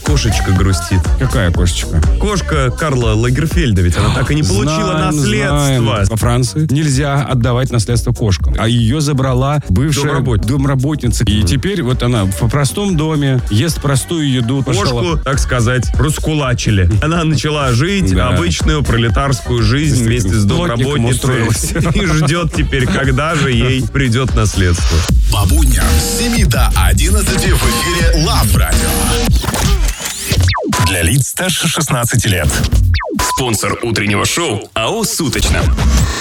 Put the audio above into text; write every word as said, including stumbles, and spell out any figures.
кошечка грустит. Какая кошечка? Кошка Карла Лагерфельда, ведь она так и не получила Знаем, наследство. знаем. Во Франции нельзя отдавать наследство кошкам. А ее забрала бывшая Домработница. домработница. И теперь вот она в простом доме ест простую еду. Кошку, Пошла. так сказать, раскулачили. Она начала жить Да. обычную пролетарскую жизнь вместе с Плотником домработницей устроилась. и ждет теперь, когда же ей придет наследство. По будням с семи до одиннадцати в эфире Love Radio. Для лиц старше шестнадцати лет. Спонсор утреннего шоу АО «Суточно».